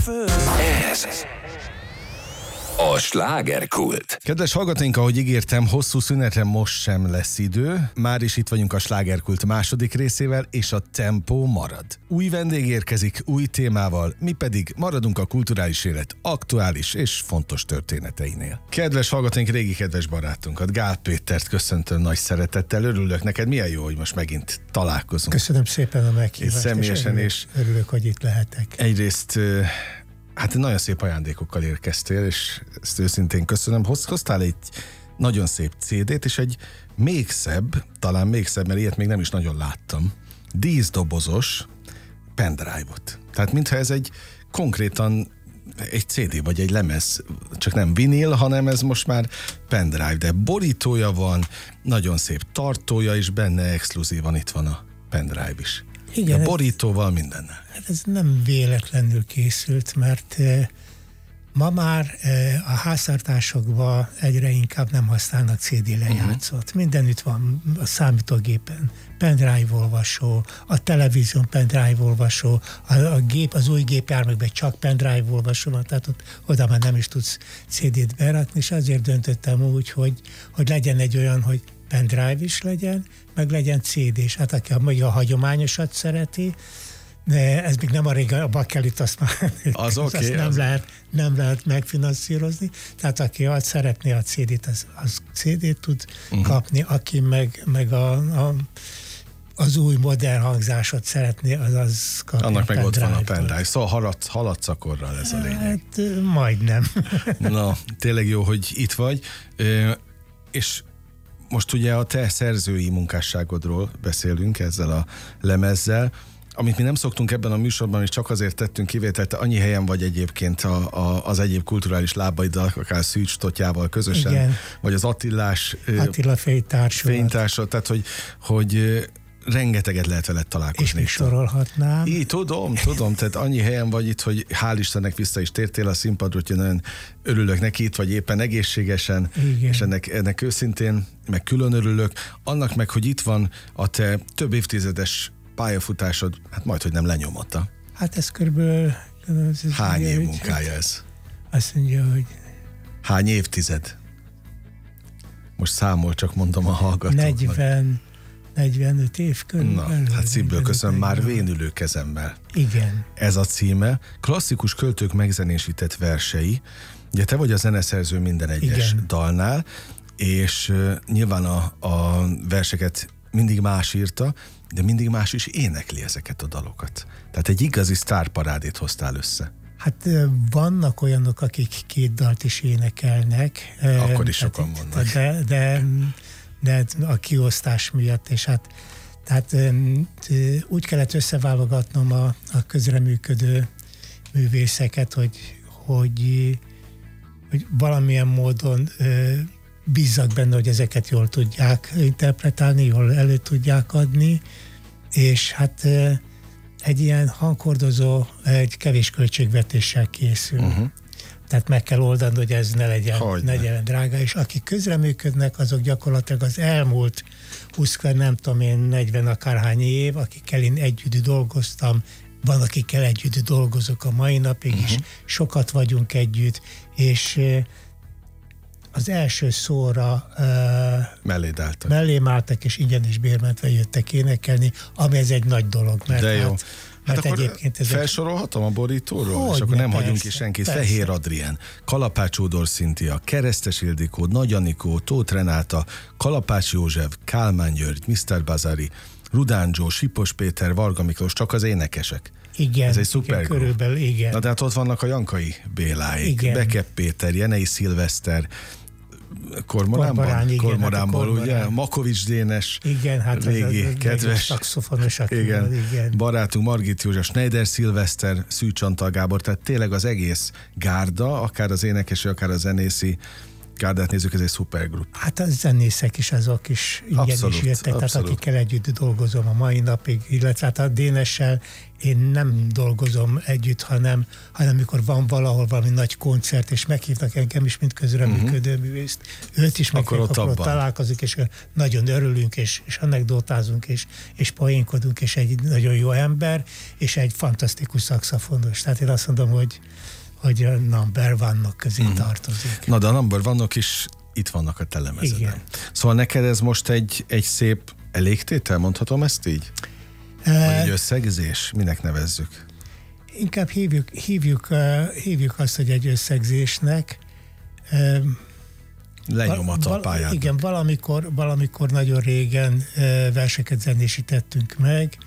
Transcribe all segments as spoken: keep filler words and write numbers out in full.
föl. Ez a slágerkult. Kedves hallgatóink, ahogy ígértem, hosszú szünetre most sem lesz idő. Már is itt vagyunk a slágerkult második részével, és a tempó marad. Új vendég érkezik, új témával, mi pedig maradunk a kulturális élet aktuális és fontos történeteinél. Kedves hallgatóink, régi kedves barátunkat, Gál Pétert köszöntöm nagy szeretettel. Örülök neked, milyen jó, hogy most megint találkozunk. Köszönöm szépen a meghívást. És személyesen, és, és örülök, hogy itt lehetek. Egyrészt hát nagyon szép ajándékokkal érkeztél, és ezt őszintén köszönöm. Hoztál egy nagyon szép cé dét, és egy még szebb, talán még szebb, mert ilyet még nem is nagyon láttam, díszdobozos pendrive-ot. Tehát mintha ez egy konkrétan egy cé dé vagy egy lemez, csak nem vinil, hanem ez most már pendrive, de borítója van, nagyon szép tartója is benne, exkluzívan itt van a pendrive is. Igen, a borítóval, mindennel. Hát ez nem véletlenül készült, mert eh, ma már eh, a háztartásokban egyre inkább nem használnak cé dé lejátszót. Uh-huh. Mindenütt van a számítógépen pendrive olvasó, a televízión pendrive olvasó, a, a gép, az új gépjárműkben csak pendrive olvasó van, tehát ott, oda már nem is tudsz cé dét berakni, és azért döntöttem úgy, hogy, hogy legyen egy olyan, hogy pendrive is legyen, meg legyen cé dés. Hát aki a, a hagyományosat szereti, de ez még nem a régen, a bakkelit azt már az okay, azt nem, az... lehet, nem lehet megfinanszírozni. Tehát aki azt szeretné a cé dét, az, az cé dét tud uh-huh. kapni, aki meg, meg a, a, az új modern hangzásot szeretné, az az kapja. Annak meg ott van a pendrive. Szóval haladsz, haladsz akkorral, ez a lényeg. Hát majdnem. Na, tényleg jó, hogy itt vagy. És most ugye a te szerzői munkásságodról beszélünk ezzel a lemezzel, amit mi nem szoktunk ebben a műsorban, és csak azért tettünk kivételt, annyi helyen vagy egyébként a, a, az egyéb kulturális lábaiddal, akár Szűcs Totyával közösen, igen. vagy az Attilás Attila fénytársulat. fénytársulat, tehát hogy, hogy rengeteget lehet veled találkozni. És még sorolhatnám. Így, tudom, tudom, tehát annyi helyen vagy itt, hogy hál' Istennek vissza is tértél a színpadra, hogy nagyon örülök neki, itt vagy éppen egészségesen, igen. és ennek, ennek őszintén, meg külön örülök. Annak meg, hogy itt van a te több évtizedes pályafutásod, hát majd, hogy nem lenyomata. Hát ez körülbelül... Hány év munkája ez? Azt mondja, hogy... Hány évtized? Most számol, csak mondom a hallgatóknak. negyven negyvenöt év körül. Na, hát szívből köszönöm, már vénülő kezemmel. Igen. Ez a címe. Klasszikus költők megzenésített versei. Ugye te vagy a zeneszerző minden egyes igen. dalnál, és uh, nyilván a, a verseket mindig más írta, de mindig más is énekli ezeket a dalokat. Tehát egy igazi sztárparádét hoztál össze. Hát vannak olyanok, akik két dalt is énekelnek. Akkor is sokan vannak. De, de, de a kiosztás miatt, és hát tehát úgy kellett összeválogatnom a, a közreműködő művészeket, hogy, hogy, hogy valamilyen módon bízzak benne, hogy ezeket jól tudják interpretálni, jól elő tudják adni, és hát egy ilyen hangkordozó egy kevés költségvetéssel készül. Uh-huh. Tehát meg kell oldani, hogy ez ne legyen, ne legyen drága, és akik közreműködnek, azok gyakorlatilag az elmúlt húsz, nem tudom én, negyven akárhány év, akikkel én együtt dolgoztam, van, akikkel együtt dolgozok a mai napig uh-huh. is, sokat vagyunk együtt, és az első szóra uh, mellém álltak. mellém álltak, és ingyen és bérmentve jöttek énekelni, ami ez egy nagy dolog. Mert de jó. Hát, hát mert akkor egyébként ezek... felsorolhatom a borítóról? Hogy és akkor ne, nem persze, hagyunk ki senkit. persze. Fehér Adrien, Kalapács Ódor Szintia, Keresztes Ildikó, Nagy Anikó, Tóth Renáta, Kalapács József, Kálmán György, miszter Bazari, Rudán Zsó, Sipos Péter, Varga Miklós, csak az énekesek. Igen, ez egy szuper igen, körülbelül, igen. Na de hát ott vannak a Jankai Béláik, Bekep Péter, Jenei Szilveszter, Kormoránban? Kormoránból, ugye? Makovics Dénes, igen, hát régi, az, az, kedves, szaxofonos, igen, igen. barátunk Margit József, Schneider Szilveszter, Szűcs Antal Gábor, tehát tényleg az egész gárda, akár az énekesi, akár a zenészi, gárdát nézzük, ez egy szupergrup. Hát a zenészek is, azok is igenis jöttek, abszolút. Tehát akikkel együtt dolgozom a mai napig, illetve hát a Dénessel én nem dolgozom együtt, hanem, hanem mikor van valahol valami nagy koncert, és meghívnak engem is, mint közreműködő uh-huh. művészt. Őt is meghívnak, akkor, akkor ott találkozik, és nagyon örülünk, és, és anekdotázunk, és, és poénkodunk, és egy nagyon jó ember, és egy fantasztikus szaxofonos. Tehát én azt mondom, hogy hogy a number one-nok közé mm. tartozik. Na, de a number one-nok is itt vannak a te lemezeden. Igen. Szóval neked ez most egy, egy szép elégtétel, mondhatom ezt így? Vagy E, egy összegzés? Minek nevezzük? inkább hívjuk, hívjuk, uh, hívjuk azt, hogy egy összegzésnek. Uh, Lenyomata val- a pályádnak. Igen, valamikor, valamikor nagyon régen uh, verseket zenésítettünk meg,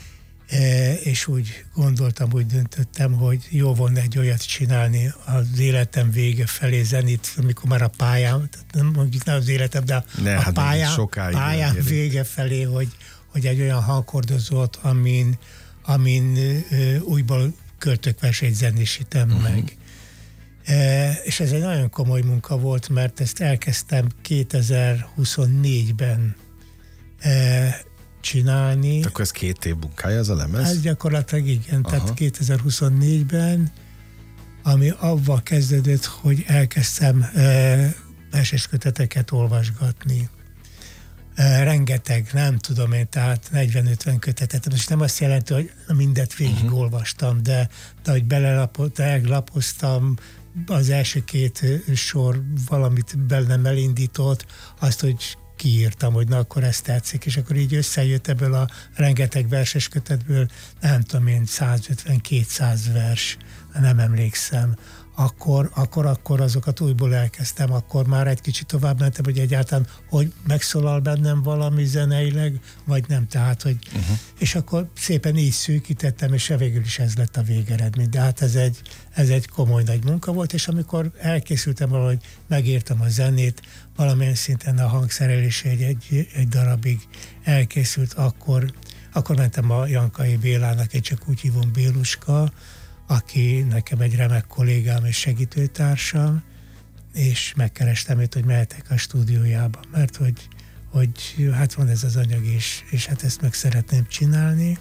és úgy gondoltam, úgy döntöttem, hogy jó volna egy olyat csinálni az életem vége felé zenét, amikor már a pályám, nem mondjuk nem az életem, de a, ne, a hát pályám, pályám vége felé, hogy, hogy egy olyan hangkordozót, amin, amin ö, újból költőkversét zenésítem uh-huh. meg. E, és ez egy nagyon komoly munka volt, mert ezt elkezdtem kétezer-huszonnégyben e, csinálni. Akkor ez két év munkája, ez a lemez? Ez gyakorlatilag igen, Aha. tehát kétezer-huszonnégyben, ami avval kezdődött, hogy elkezdtem e, verses köteteket olvasgatni. E, rengeteg, nem tudom én, tehát negyven-ötven kötetet. Most nem azt jelenti, hogy mindet végigolvastam, de, de hogy belelapoztam, az első két sor valamit bennem elindított, azt, hogy kiírtam, hogy na akkor ezt tetszik, és akkor így összejött ebből a rengeteg verses kötetből, nem tudom én, százötven-kétszáz vers, nem emlékszem. Akkor, akkor, akkor azokat újból elkezdtem, akkor már egy kicsit tovább mentem, hogy egyáltalán, hogy megszólal bennem valami zeneileg, vagy nem, tehát, hogy uh-huh. és akkor szépen így szűkítettem, és végül is ez lett a végeredmény. De hát ez egy, ez egy komoly nagy munka volt, és amikor elkészültem valahogy, megírtam a zenét, valamilyen szinten a hangszerelés egy, egy, egy darabig elkészült, akkor, akkor mentem a Jankai Bélának, egy csak úgy hívom Béluska, aki nekem egy remek kollégám és segítőtársam, és megkerestem őt, hogy mehetek a stúdiójába, mert hogy, hogy hát van ez az anyag, és, és hát ezt meg szeretném csinálni,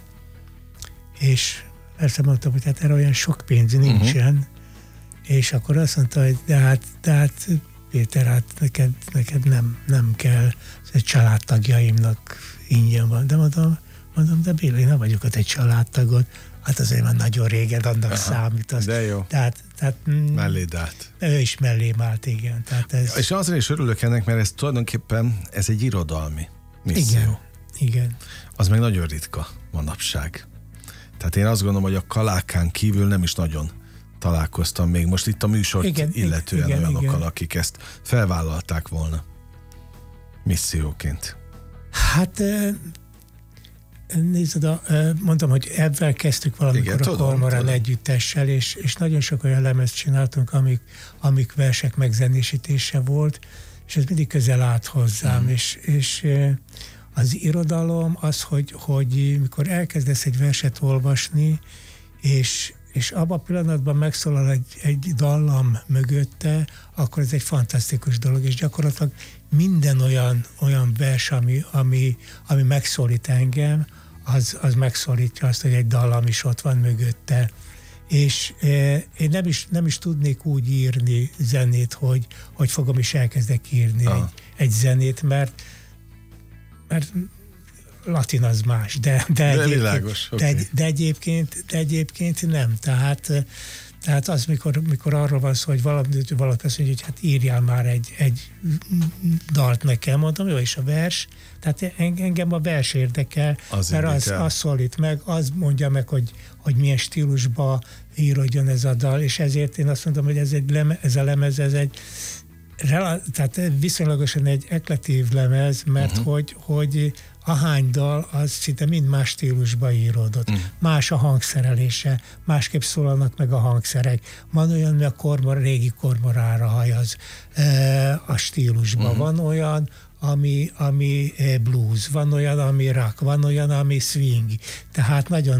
és persze mondtam, hogy hát erre olyan sok pénz nincsen, uh-huh. és akkor azt mondta, hogy de hát, de hát Péter, hát neked, neked nem, nem kell, ez családtagjaimnak ingyen van, de mondom, mondom, de Béla, én nem vagyok ott egy családtagod, hát azért már nagyon régen annak Aha, számít. Az. De jó. Tehát, tehát, melléd állt. Ő is mellém állt, igen. Tehát ez... És azért is örülök ennek, mert ez tulajdonképpen ez egy irodalmi misszió. Igen, igen. Az meg nagyon ritka manapság. Tehát én azt gondolom, hogy a Kalákán kívül nem is nagyon találkoztam még most itt a műsort igen, illetően igen, olyanokkal, igen. akik ezt felvállalták volna misszióként. Hát nézd, mondtam, hogy ebben kezdtük valamikor igen, a tudom, Kormorán tudom. együttessel, és, és nagyon sok olyan lemezt csináltunk, amik, amik versek megzenésítése volt, és ez mindig közel állt hozzám, mm. és, és az irodalom az, hogy, hogy mikor elkezdesz egy verset olvasni, és és abban a pillanatban megszólal egy, egy dallam mögötte, akkor ez egy fantasztikus dolog, és gyakorlatilag minden olyan, olyan vers, ami, ami, ami megszólít engem, az, az megszólítja azt, hogy egy dallam is ott van mögötte. És eh, én nem is, nem is tudnék úgy írni zenét, hogy, hogy fogom is elkezdek írni egy, egy zenét, mert, mert latin az más, de, de, de, egyébként, világos, de, okay. de, egyébként, de egyébként nem. Tehát, tehát az, mikor, mikor arról van szó, hogy valaki, valaki azt mondja, hogy hát írjál már egy, egy dalt nekem, mondom, jó, és a vers, tehát engem a vers érdekel, az mert az, az szólít meg, az mondja meg, hogy, hogy milyen stílusba írodjon ez a dal, és ezért én azt mondom, hogy ez, egy leme, ez a lemez, ez egy tehát viszonylagosan egy eklektív lemez, mert uh-huh. hogy, hogy ahány dal, az szinte mind más stílusba íródott. Uh-huh. Más a hangszerelése, másképp szólalnak meg a hangszerek. Van olyan, ami a kormor, régi kormorára hajaz e, a stílusban. Uh-huh. Van olyan, ami, ami blues, van olyan, ami rock, van olyan, ami swing. Tehát nagyon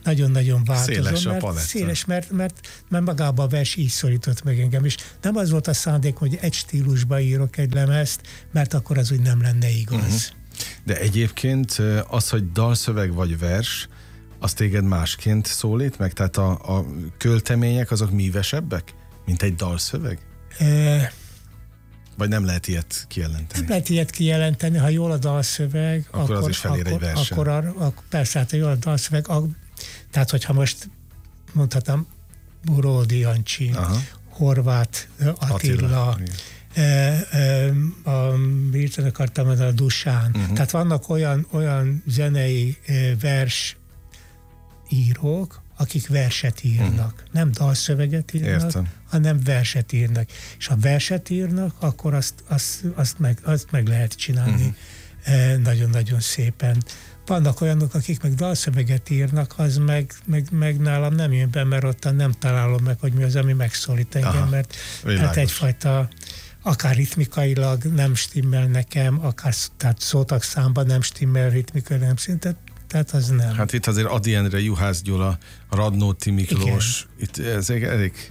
nagyon-nagyon változó. Széles a mert paletta. Széles, mert, mert, mert magában a vers így szorított meg engem. És nem az volt a szándék, hogy egy stílusba írok egy lemezt, mert akkor az úgy nem lenne igaz. Uh-huh. De egyébként az, hogy dalszöveg vagy vers, az téged másként szólít meg? Tehát a, a költemények azok mívesebbek, mint egy dalszöveg? E... Vagy nem lehet ilyet kijelenteni? Nem lehet ilyet kijelenteni, ha jól a dalszöveg, akkor, akkor, az is felér akkor, egy versen. akkor, akkor persze, hát ha jól a dalszöveg, a, tehát hogyha most mondhatom, Ródi Jancsi, Aha. Horváth Attila, Attila e, e, a, mit akartam mondani, a Dusán. Uh-huh. Tehát vannak olyan, olyan zenei e, vers írók, akik verset írnak. Uh-huh. Nem dalszöveget írnak, Értem. hanem verset írnak. És ha verset írnak, akkor azt, azt, azt, meg, azt meg lehet csinálni uh-huh. e, nagyon-nagyon szépen. Vannak olyanok, akik meg dalszöveget írnak, az meg, meg, meg nálam nem jön be, mert ottan nem találom meg, hogy mi az, ami megszólít engem, Aha, mert hát egyfajta akár ritmikailag nem stimmel nekem, akár tehát szótagszámban nem stimmel ritmikailag, nem szinte, tehát az nem. Hát itt azért Ady Endre, Juhász Gyula, Radnóti Miklós, itt ez elég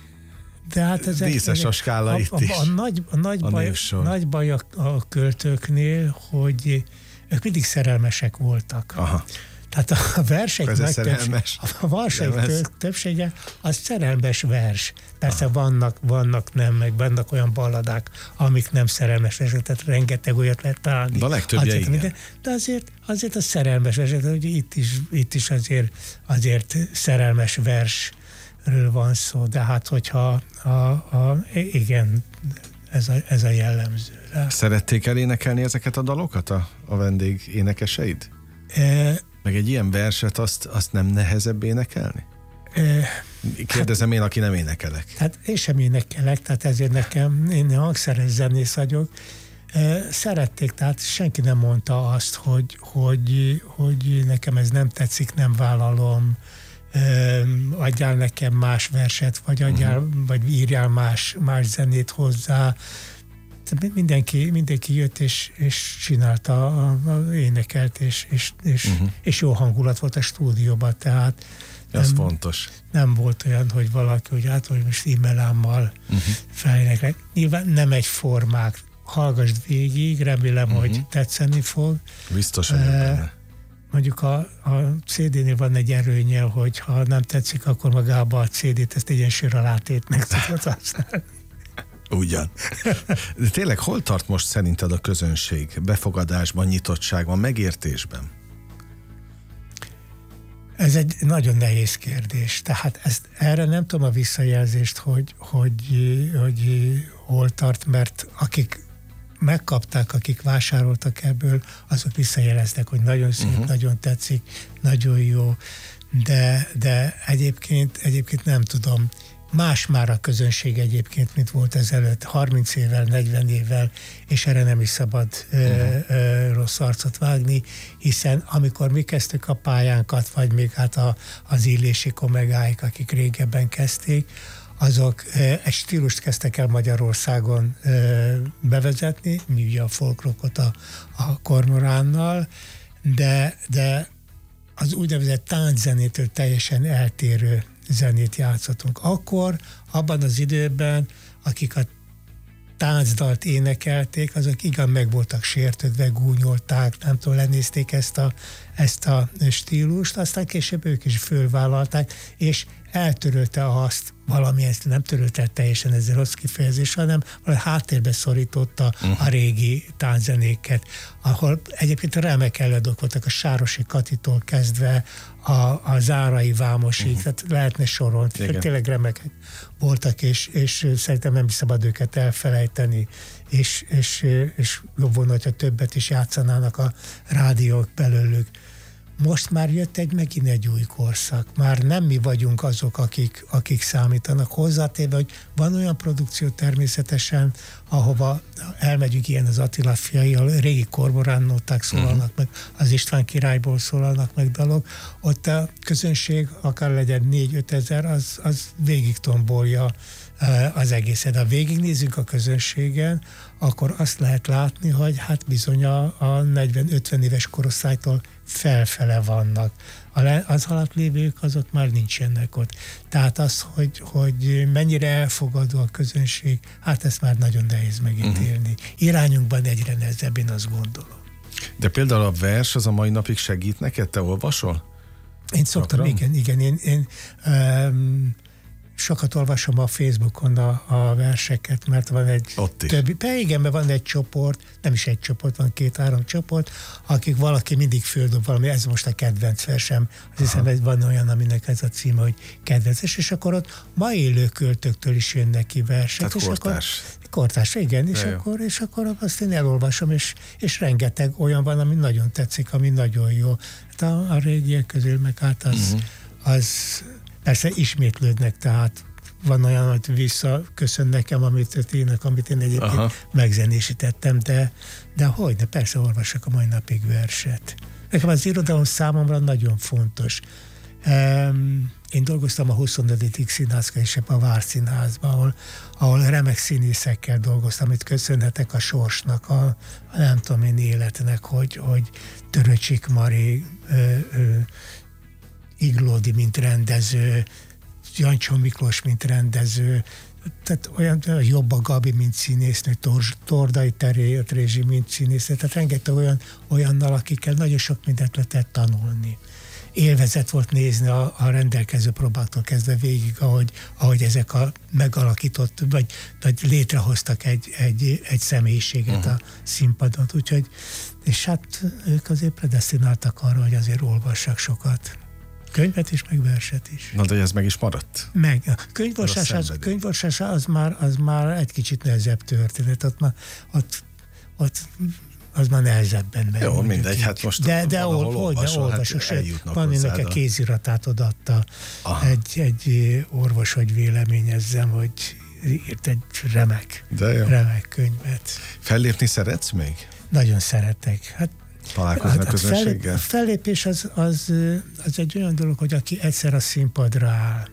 de hát ez díszes egy, a skála a, itt is. A, a, nagy, a, nagy, a, baj, nagy baj a, a költőknél, hogy ők mindig szerelmesek voltak. Aha. Tehát a versek nagy többsége, a versek többsége az szerelmes vers. Persze vannak, vannak nem, meg vannak olyan balladák, amik nem szerelmes versek, tehát rengeteg olyat lehet találni. De a legtöbbje igen. De, de azért, azért a szerelmes versek, hogy itt is, itt is azért, azért szerelmes versről van szó, de hát hogyha a, a, igen, ez a, ez a jellemző. Szerették elénekelni ezeket a dalokat a, a vendég énekeseid? E, Meg egy ilyen verset, azt, azt nem nehezebb énekelni? E, Kérdezem hát, én, aki nem énekelek. Tehát én sem énekelek, tehát ezért nekem, én hangszeres zenész vagyok. E, szerették, tehát senki nem mondta azt, hogy, hogy, hogy nekem ez nem tetszik, nem vállalom, e, adjál nekem más verset, vagy, adjál, uh-huh. vagy írjál más, más zenét hozzá. Mindenki, mindenki jött és, és csinálta, a, a, énekelt, és, és, és, uh-huh. és jó hangulat volt a stúdióban, tehát ez nem, fontos. Nem volt olyan, hogy valaki, hogy hát, hogy most e-mailámmal uh-huh. feléneklek. Nyilván nem egy formák. Hallgasd végig, remélem, uh-huh. hogy tetszeni fog. Biztos vagyok benne. Mondjuk a, a cé dé-nél van egy erőnye, hogy ha nem tetszik, akkor magába a cé dét ezt egyensúlyra látétnek tudod használni. Ugyan. De tényleg hol tart most szerinted a közönség? Befogadásban, nyitottságban, megértésben? Ez egy nagyon nehéz kérdés. Tehát ezt, erre nem tudom a visszajelzést, hogy, hogy, hogy hol tart, mert akik megkapták, akik vásároltak ebből, azok visszajeleznek, hogy nagyon szép, uh-huh. nagyon tetszik, nagyon jó, de, de egyébként, egyébként nem tudom. Más már a közönség egyébként, mint volt ezelőtt, harminc évvel, negyven évvel, és erre nem is szabad uh-huh. ö, ö, rossz arcot vágni, hiszen amikor mi kezdtük a pályánkat, vagy még hát a, az Illési kollégáik, akik régebben kezdték, azok ö, egy stílust kezdtek el Magyarországon ö, bevezetni, mi ugye a folkrockot a, a kormoránnal, de, de az úgynevezett tánczenétől teljesen eltérő zenét játszottunk. Akkor, abban az időben, akik a táncdalt énekelték, azok igen meg voltak sértődve, gúnyolták, nem tudom, lenézték ezt a, ezt a stílust, aztán később ők is fölvállalták, és eltörölte azt, valami ezt nem törölte teljesen, ez rossz kifejezés, hanem valahogy háttérbe szorította uh-huh. a régi tánczenéket, ahol egyébként remek előadók voltak, a Sárosi Katitól kezdve a, a Zárai Vámosig, uh-huh. tehát lehetne sorolni, tényleg remekek voltak, és, és szerintem nem szabad őket elfelejteni, és, és, és jobb volna, hogyha többet is játszanának a rádiók belőlük. Most már jött egy megint egy új korszak. Már nem mi vagyunk azok, akik, akik számítanak. Hozzátéve, hogy van olyan produkció természetesen, ahova elmegyünk, ilyen az Attila fiai, a régi kormoránnóták szólalnak uh-huh. meg, az István királyból szólalnak meg dalok. Ott a közönség, akár legyen négy-öt ezer, az, az végig tombolja az egészet. Ha végignézzünk a közönségen, akkor azt lehet látni, hogy hát bizony a, a negyven-ötven éves korosztálytól felfele vannak. Az alatt lévők azok már nincsenek ott. Tehát az, hogy, hogy mennyire elfogadó a közönség, hát ezt már nagyon nehéz megítélni. Uh-huh. Irányunkban egyre nehezebb, én azt gondolom. De például a vers az a mai napig segít neked? Te olvasol? Én szoktam, Akram? igen, igen. Én, én um, sokat olvasom a Facebookon a, a verseket, mert van egy többi, igen, mert van egy csoport, nem is egy csoport, van két-három csoport, akik valaki mindig földob valami, ez most a kedvenc versem, azt hiszem, hogy van olyan, aminek ez a címe, hogy kedvences, és akkor ott ma élő költőktől is jönnek ki versek. Tehát és kortárs. Akkor, kortárs, igen, és akkor, és akkor azt én elolvasom, és, és rengeteg olyan van, ami nagyon tetszik, ami nagyon jó. Hát a, a régiek közül meg hát az, uh-huh. az persze ismétlődnek, tehát van olyan, hogy visszaköszön nekem, amit ének, amit én egyébként Aha. megzenésítettem, de, de hogy, de persze olvasok a mai napig verset. Nekem az irodalom számomra nagyon fontos. Um, én dolgoztam a huszonötödik színházban és a Várszínházban, ahol, ahol remek színészekkel dolgoztam, amit köszönhetek a sorsnak, a, a nem tudom én életnek, hogy, hogy Töröcsik Mari, ö, ö, Iglódi, mint rendező, Jancsó Miklós, mint rendező, tehát olyan Jobb a Gabi, mint színésznő, Tordai Terézsi, mint színésznő, tehát rengeteg olyan, olyannal, akikkel nagyon sok mindent lehetett tanulni. Élvezet volt nézni a, a rendelkező próbáktól kezdve végig, ahogy, ahogy ezek a megalakított, vagy, vagy létrehoztak egy, egy, egy személyiséget uh-huh. a színpadon. Úgyhogy, és hát ők azért predesztináltak arra, hogy azért olvassak sokat. Könyvet is, meg verset is. Na, de ez meg is maradt? Meg. A könyvolvasás, az, könyvolvasás az, már, az már egy kicsit nehezebb történet. Ott már, ott, ott az már nehezebben megy. Jó, mindegy, hát most de, de ol, hogy ne olvasok, hát van ennek a kéziratát odaadta egy, egy orvos, hogy véleményezzem, hogy írt egy remek, remek könyvet. Fellépni szeretsz még? Nagyon szeretek. Hát találkozni a közönséggel? A fellépés az, az, az egy olyan dolog, hogy aki egyszer a színpadra áll,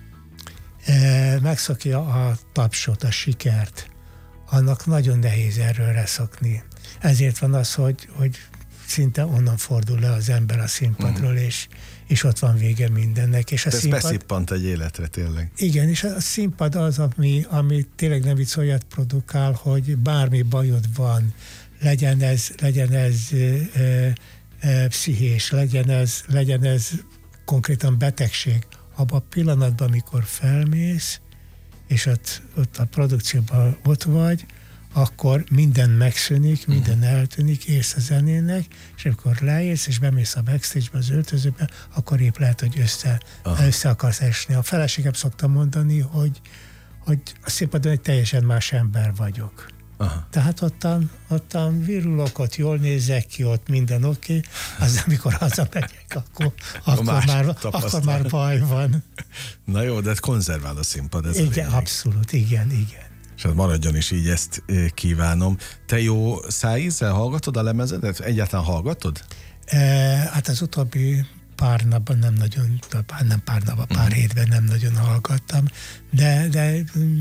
megszokja a tapsot, a sikert, annak nagyon nehéz erről leszokni. Ezért van az, hogy, hogy szinte onnan fordul le az ember a színpadról, uh-huh. és, és ott van vége mindennek. És a ez színpad, beszippant egy életre tényleg. Igen, és a színpad az, ami, ami tényleg nem vicc olyat produkál, hogy bármi bajod van, legyen ez, legyen ez ö, ö, ö, pszichés, legyen ez, legyen ez konkrétan betegség. Abban a pillanatban, amikor felmész, és ott, ott a produkcióban ott vagy, akkor minden megszűnik, minden eltűnik, érsz a zenének, és amikor leérsz, és bemész a backstage-be, az öltözőbe, akkor épp lehet, hogy össze, össze akarsz esni. A feleségem szokta mondani, hogy, hogy a színpadon egy teljesen más ember vagyok. Aha. Tehát ottan, ottan virulok, ott jól nézek ki, ott minden oké, okay. Az amikor hazamegyek, akkor, akkor, már, akkor már baj van. Na jó, de konzervál a színpad, ez igen, abszolút, igen, igen. És hát maradjon is így, ezt kívánom. Te jó szájízzel hallgatod a lemezedet? Egyáltalán hallgatod? E, hát az utóbbi pár napban nem nagyon, nem pár napban, pár uh-huh. hétben nem nagyon hallgattam, de, de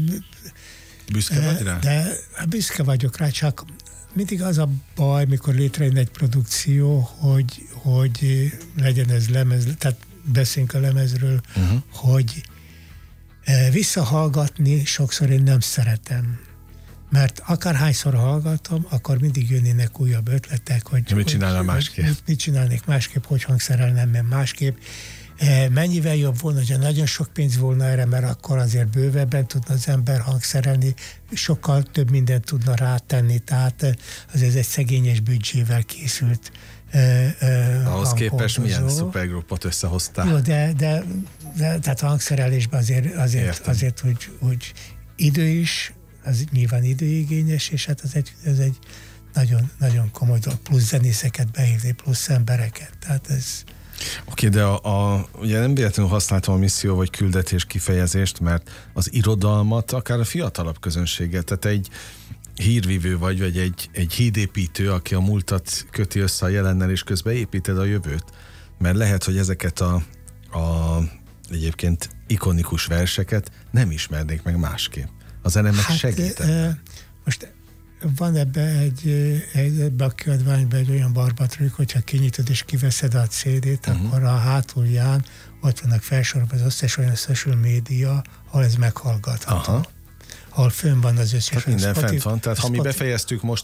büszke vagy rá? De büszke vagyok rá, csak mindig az a baj, mikor létrejön egy produkció, hogy, hogy legyen ez lemez, tehát beszélünk a lemezről, uh-huh. hogy visszahallgatni sokszor én nem szeretem. Mert akárhányszor hallgatom, akkor mindig jönnének újabb ötletek, hogy mit csinálnál másképp? Mit, mit csinálnék másképp, hogy hangszerelnem, mert másképp. Mennyivel jobb volna, hogyha nagyon sok pénz volna erre, mert akkor azért bővebben tudna az ember hangszerelni, sokkal több mindent tudna rátenni, tehát azért egy szegényes büdzsével készült uh, uh, ahhoz képest milyen szupergrupot összehoztál? Jó, de, de, de tehát a hangszerelésben azért, azért, azért hogy, hogy idő is, az nyilván időigényes, és hát ez egy, ez egy nagyon, nagyon komoly dolog, plusz zenészeket beírni, plusz embereket, tehát ez... Oké, okay, de a, a, ugye nem véletlenül használtam a misszió vagy küldetés kifejezést, mert az irodalmat akár a fiatalabb közönséggel, tehát egy hírvívő vagy, vagy egy, egy hídépítő, aki a múltat köti össze a jelennel, és közben építed a jövőt. Mert lehet, hogy ezeket a, a egyébként ikonikus verseket nem ismernék meg másképp. A zene meg hát, segítene. Most van ebbe egy, egy ebbe a kiadványban egy olyan barbatrükk, hogyha kinyitod és kiveszed a cé dét, uh-huh. akkor a hátulján ott vannak felsorolva az összes olyan social média, ahol ez meghallgatható. Aha. Ahol fönn van az összes. Tehát minden Spotify, fent van. Tehát ha mi befejeztük most